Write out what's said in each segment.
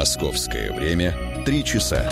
Московское время 3 часа.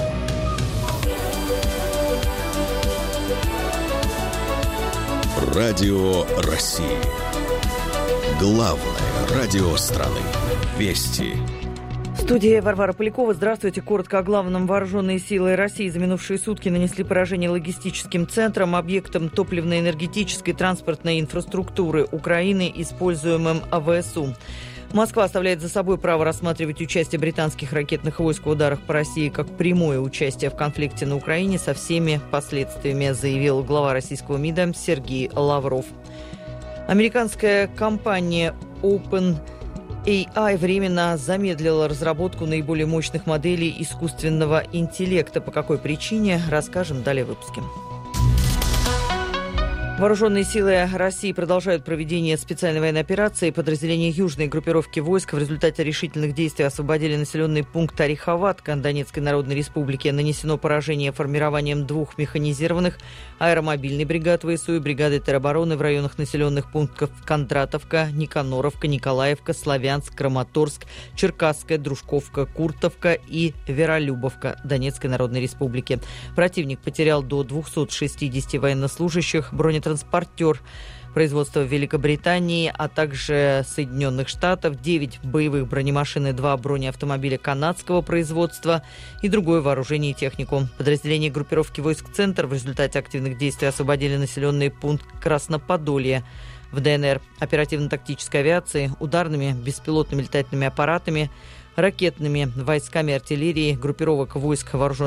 Радио России. Главное радио страны. Вести. В студии Варвара Полякова. Здравствуйте. Коротко о главном. Вооруженные силы России за минувшие сутки нанесли поражение логистическим центрам, объектам топливно-энергетической транспортной инфраструктуры Украины, используемым ВСУ. Москва оставляет за собой право рассматривать участие британских ракетных войск в ударах по России как прямое участие в конфликте на Украине со всеми последствиями, заявил глава российского МИДа Сергей Лавров. Американская компания OpenAI временно замедлила разработку наиболее мощных моделей искусственного интеллекта. По какой причине, расскажем далее в выпуске. Вооруженные силы России продолжают проведение специальной военной операции. Подразделения южной группировки войск в результате решительных действий освободили населенный пункт Ореховатка Донецкой Народной Республики. Нанесено поражение формированием 2 механизированных аэромобильной бригады ВСУ и бригады теробороны в районах населенных пунктов Кондратовка, Никаноровка, Николаевка, Славянск, Краматорск, Черкасская, Дружковка, Куртовка и Веролюбовка Донецкой Народной Республики. Противник потерял до 260 военнослужащих, бронетранспортер производства Великобритании, а также Соединенных Штатов, 9 боевых бронемашин и 2 бронеавтомобиля канадского производства и другое вооружение и технику. Подразделения группировки войск «Центр» в результате активных действий освободили населенный пункт Красноподолье в ДНР. Оперативно-тактической авиации, ударными беспилотными летательными аппаратами, ракетными войсками артиллерии, группировок войск вооруженных